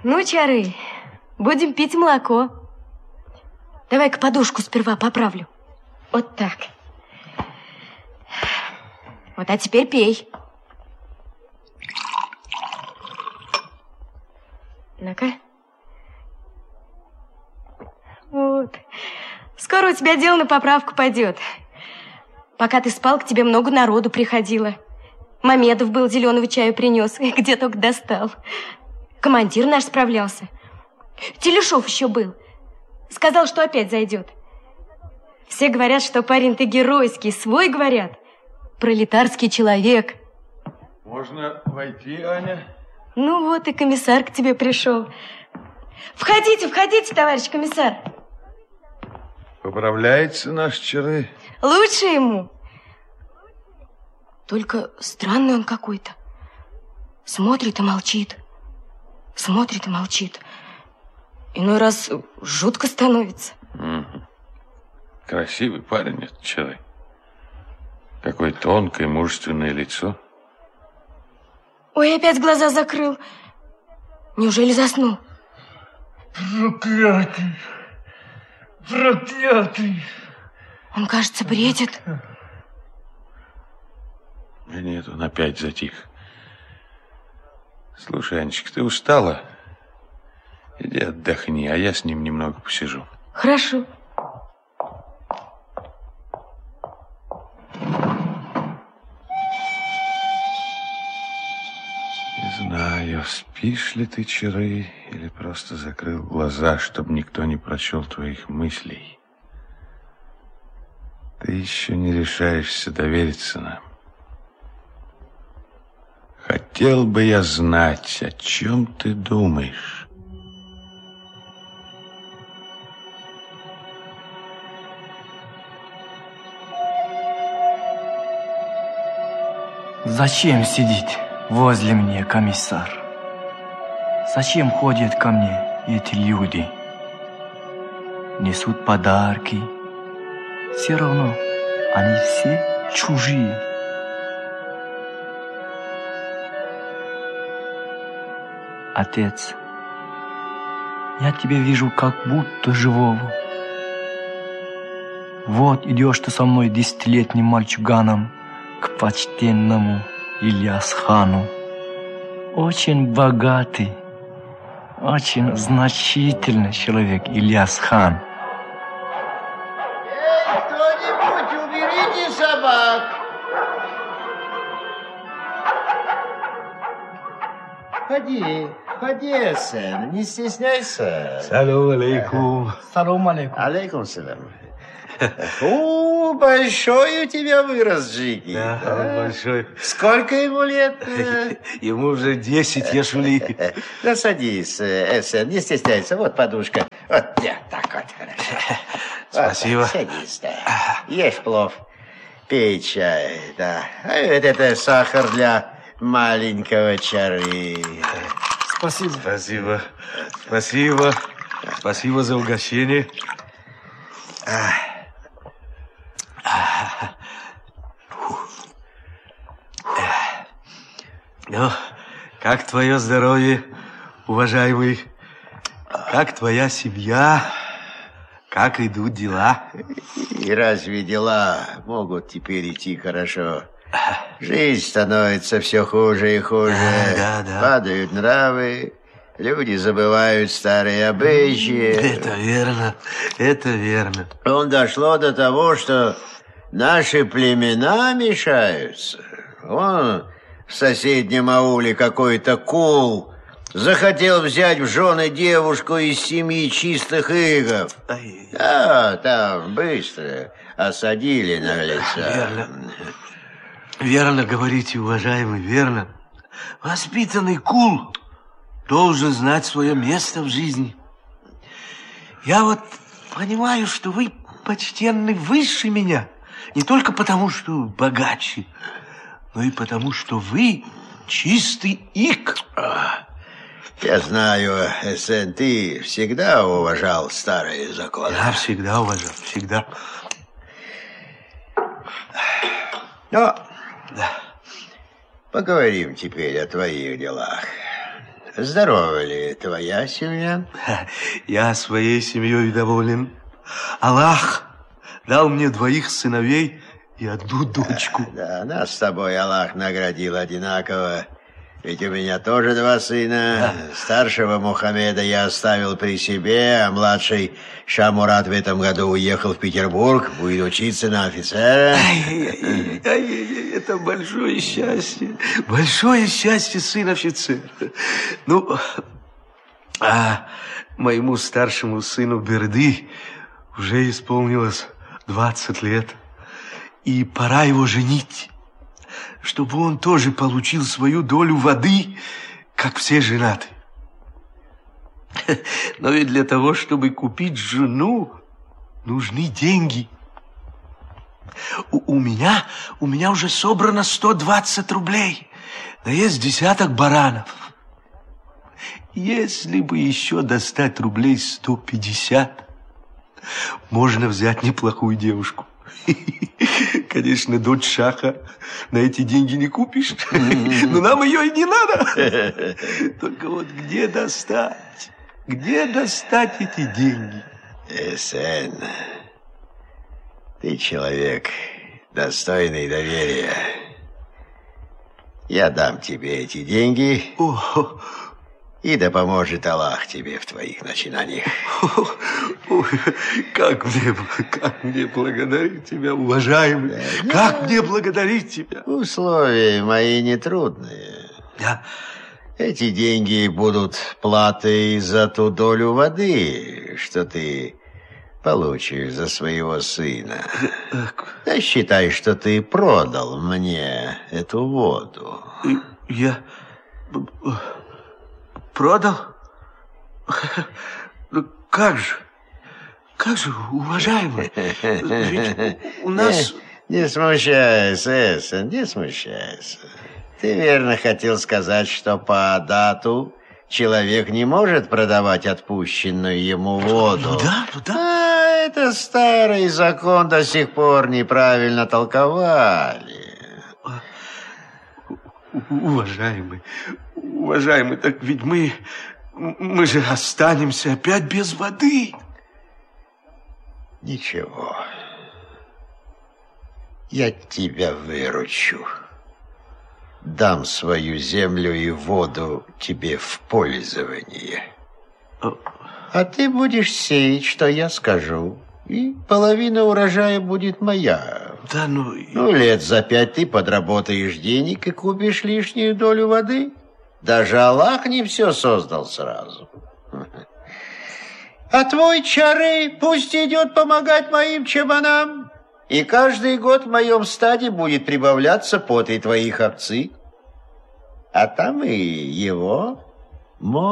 Ну, Чары, будем пить молоко. Давай-ка подушку сперва поправлю. Вот так. Вот, а теперь пей. Ну-ка. Вот. Скоро у тебя дело на поправку пойдет. Пока ты спал, к тебе много народу приходило. Мамедов был, зеленого чаю принес, где только достал. Командир наш справлялся. Телешов еще был. Сказал, что опять зайдет. Все говорят, что парень ты геройский, свой, говорят. Пролетарский человек. Можно войти, Аня? Ну вот и комиссар к тебе пришел. Входите, входите, товарищ комиссар. Поправляется наш Чары? Лучше ему. Только странный он какой-то. Смотрит и молчит. Смотрит и молчит. Иной раз жутко становится. Красивый парень этот человек. Какое тонкое, мужественное лицо. Ой, опять глаза закрыл. Неужели заснул? Проклятый! Проклятый! Он, кажется, бредит. Да нет, он опять затих. Слушай, Анечка, ты устала? Иди отдохни, а я с ним немного посижу. Хорошо. Не знаю, спишь ли ты, Чары, или просто закрыл глаза, чтобы никто не прочел твоих мыслей. Ты еще не решаешься довериться нам. Хотел бы я знать, о чем ты думаешь. Зачем сидит возле меня комиссар? Зачем ходят ко мне эти люди? Несут подарки. Все равно они все чужие. Отец, я тебя вижу как будто живого. Вот идешь ты со мной 10-летним мальчуганом к почтенному Ильяс-хану. Очень богатый, очень значительный человек Ильяс-хан. Кто-нибудь уберите собак. Ходи, ходи, сын, не стесняйся. Салам алейкум. Салам алейкум. Алейкум салам. Большой у тебя вырос, Джики. Да, большой. Сколько ему лет? Ему уже 10, я шули. Да садись, сын, не стесняйся. Вот подушка. Вот, да, так вот, хорошо. Спасибо. Вот, садись, да. Ешь плов, пей чай, да. А это сахар для маленького Чары. Спасибо. Спасибо. Спасибо. Спасибо за угощение. Ну, как твое здоровье, уважаемый? Как твоя семья? Как идут дела? И разве дела могут теперь идти хорошо? Жизнь становится все хуже и хуже. Да. Падают нравы, люди забывают старые обычаи. Это верно, это верно. Дошло до того, что наши племена мешаются. Вон в соседнем ауле какой-то кул захотел взять в жены девушку из семьи чистых игов. Да, там быстро осадили наглеца. Верно. Верно говорите, уважаемый, верно. Воспитанный кул должен знать свое место в жизни. Я вот понимаю, что вы, почтенный, выше меня. Не только потому, что богаче, но и потому, что вы чистый ик. Я знаю, сын, ты всегда уважал старые законы. Я всегда уважал, всегда. Но да. Поговорим теперь о твоих делах. здорова ли твоя семья? Я своей семьей доволен. Аллах дал мне 2 сыновей и 1 дочку. Да, нас с тобой Аллах наградил одинаково. Ведь у меня тоже 2 сына. Старшего Мухаммеда я оставил при себе, а младший Шамурат в этом году уехал в Петербург, будет учиться на офицера. Это большое счастье. Большое счастье, сын офицера. Ну, а моему старшему сыну Берды уже исполнилось 20 лет. И пора его женить, чтобы он тоже получил свою долю воды, как все женаты. Но ведь для того, чтобы купить жену, нужны деньги. У меня уже собрано 120 рублей, да есть 10 баранов. Если бы еще достать рублей 150, можно взять неплохую девушку. Конечно, дочь Шаха на эти деньги не купишь, но нам ее и не надо. Только вот где достать? Где достать эти деньги? Сэн, ты человек достойный доверия. Я дам тебе эти деньги, и да поможет Аллах тебе в твоих начинаниях. Как мне благодарить тебя, уважаемый? Как мне благодарить тебя? Условия мои нетрудные. Эти деньги будут платой за ту долю воды, что ты получишь за своего сына. Да считай, что ты продал мне эту воду. Я продал? Как же? Как же, уважаемый? Ведь у нас... Не смущайся, Эссен, не смущайся. Ты верно хотел сказать, что по дату человек не может продавать отпущенную ему воду. Ну да. А это старый закон, до сих пор неправильно толковали. Уважаемый, так ведь мы же останемся опять без воды. Ничего. Я тебя выручу. Дам свою землю и воду тебе в пользование. А ты будешь сеять, что я скажу, и половина урожая будет моя. Да, ну, лет за 5 ты подработаешь денег и купишь лишнюю долю воды. Даже Аллах не все создал сразу. А твой Чары пусть идет помогать моим чабанам. И каждый год в моем стаде будет прибавляться по 3 твоих овцы. А там и его